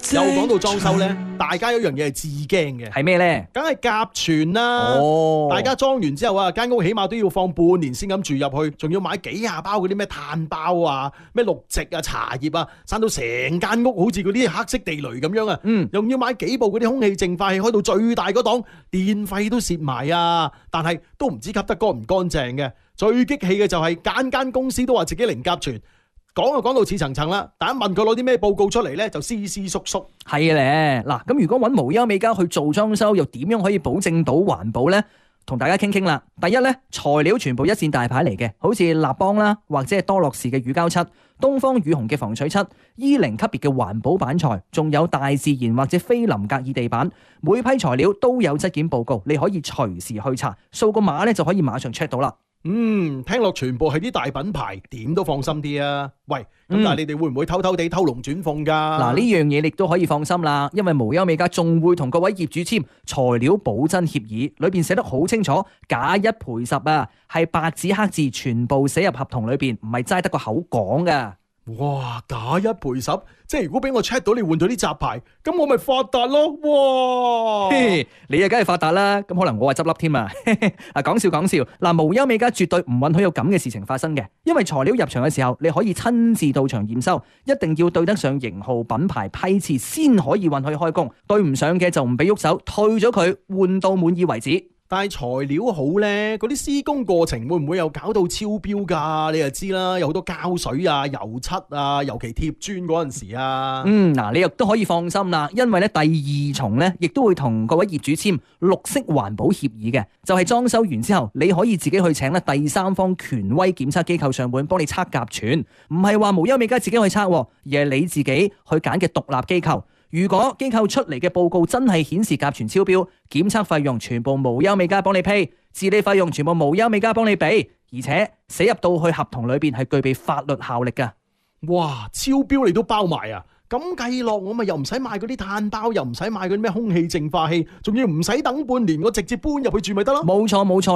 又講到裝修咧，大家有一樣嘢係至驚嘅， 係咩咧？ 梗係甲醛啦。大家裝完之後啊，間屋起碼都要放半年先咁住入去，仲要買幾廿包嗰啲咩炭包啊、咩綠植啊、茶葉啊，散到成間屋好似嗰啲黑色地雷咁樣啊。又要買幾部嗰啲空氣淨化器，開到最大嗰檔，電費都蝕埋啊。但係都唔知吸得乾唔乾淨嘅。最激氣嘅就係間公司都話自己零甲醛。講就講到似層層啦，但一問佢攞啲咩報告出嚟咧，就斯斯縮縮。 係咧，嗱，咁如果揾無憂美家去做裝修，又點樣可以保證到環保咧？同大家傾傾啦。第一咧，材料全部一線大牌嚟嘅，好似立邦啦，或者係多樂士嘅乳膠漆、東方雨虹嘅防水漆、E0級別嘅環保板材，仲有大自然或者菲林格爾地板。每批材料都有質檢報告，你可以隨時去查，掃個碼咧就可以馬上 check 到啦。 聽落全部係啲大品牌，點都放心啲啊！喂，咁但係你哋會唔會偷偷地偷龍轉鳳噶？ 嗱，呢樣嘢你都可以放心啦，因為無憂美家仲會同各位業主簽材料保真協議，裏邊寫得好清楚，假一賠十啊，係白紙黑字全部寫入合同裏邊，唔係齋得個口講噶。 哇，假一賠十，即係如果俾我 check 到你換咗啲雜牌，咁我咪發達咯！哇， 你啊梗係發達啦，咁可能我話執笠添啊！啊，講笑講笑，嗱，無憂美家絕對唔允許有咁嘅事情發生嘅，因為材料入場嘅時候，你可以親自到場驗收，一定要對得上型號、品牌、批次先可以允許開工，對唔上嘅就唔俾喐手，退咗佢，換到滿意為止。 但係材料好呢，嗰啲施工過程會唔會又搞到超標㗎？你就知啦，有好多膠水啊、油漆啊，尤其貼磚嗰陣時啊。 嗱，你亦都可以放心啦，因為咧第二重咧，亦都會同各位業主簽綠色環保協議嘅，就係裝修完之後，你可以自己去請咧第三方權威檢測機構上門幫你測甲醛，唔係話無憂美家自己去測，而係你自己去揀嘅獨立機構。如果機構出嚟嘅報告真係顯示甲醛超標，檢測費用全部無憂美家幫你批，治理費用全部無憂美家幫你俾，而且寫入到去合同裏邊係具備法律效力㗎。 哇，超標你都包埋啊！咁計落我咪又唔使買嗰啲炭包，又唔使買嗰啲咩空氣淨化器，仲要唔使等半年，我直接搬入去住咪得咯？ 冇錯冇錯。